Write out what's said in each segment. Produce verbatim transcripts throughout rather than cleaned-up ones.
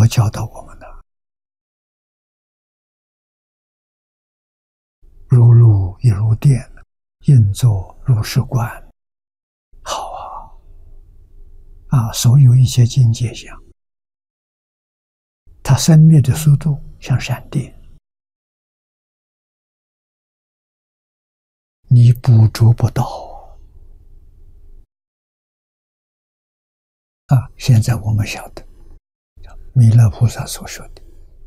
佛教导我们的，如露亦如电，应作如是观。好啊！啊，所有一切境界相，它生灭的速度像闪电，你捕捉不到。啊，现在我们晓得，弥勒菩萨所说的，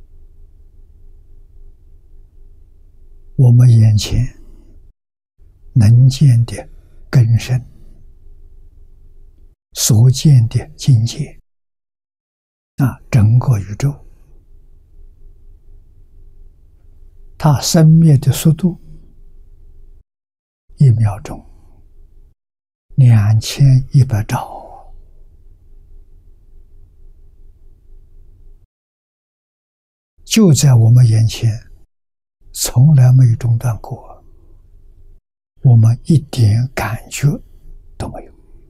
我们眼前能见的根深，所见的境界，啊，整个宇宙，它生灭的速度，一秒钟两千一百兆。就在我们眼前，从来没有中断过，我们一点感觉都没有。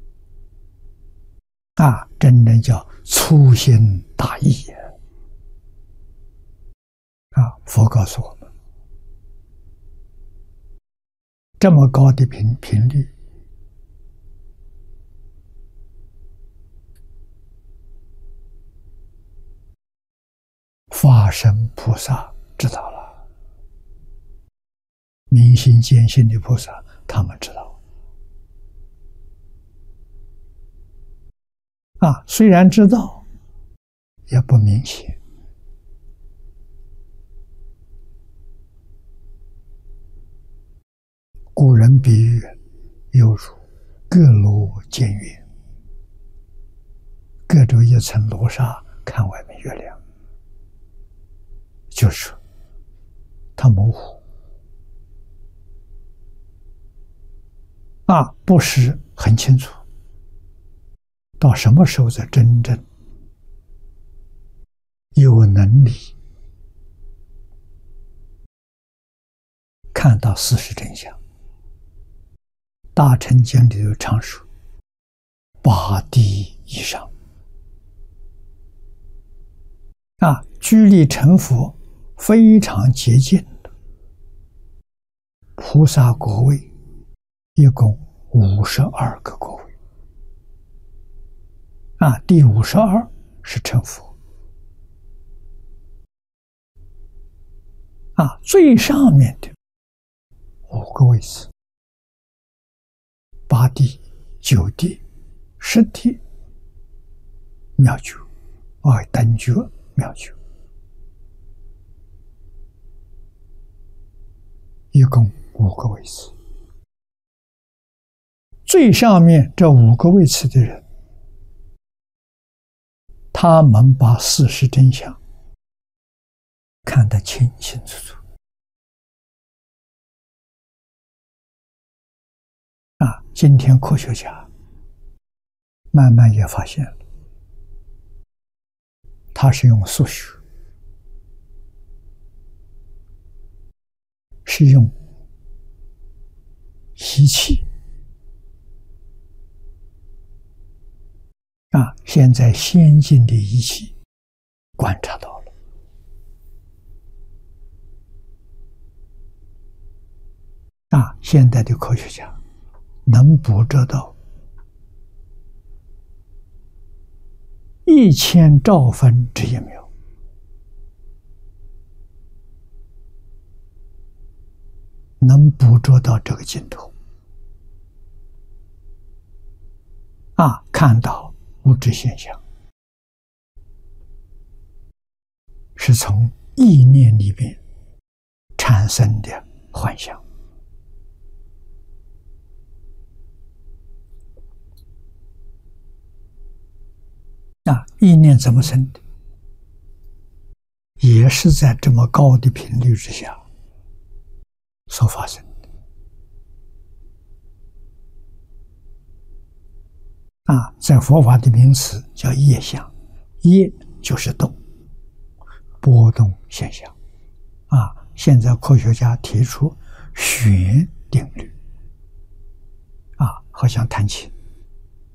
啊，真正叫粗心大意呀！啊，佛告诉我们，这么高的频频率，法身菩萨知道了，明心见性的菩萨他们知道。啊，虽然知道，也不明显。古人比喻，犹如各罗见月，隔着一层罗纱看外面月亮。就是它模糊，啊，不是很清楚。到什么时候才真正有能力看到事实真相？大乘经里有常说，八地以上，啊，距离成佛非常接近的菩萨果位，一共五十二个果位。啊，第五十二是成佛。啊，最上面的五个位次，八地、九地、十地、妙觉，啊，等觉、妙觉。一共五个位次，最上面这五个位次的人，他们把事实真相看得清清楚楚。啊，今天科学家慢慢也发现了，他是用数学，是用仪器啊，现在先进的仪器观察到了，啊，现在的科学家能捕捉到一千兆分之一秒，能捕捉到这个镜头，啊，看到物质现象是从意念里面产生的幻象。啊，意念怎么生的？也是在这么高的频率之下所发生的。啊，在佛法的名词叫业相，业就是动，波动现象。啊，现在科学家提出弦定律，啊，好像弹琴，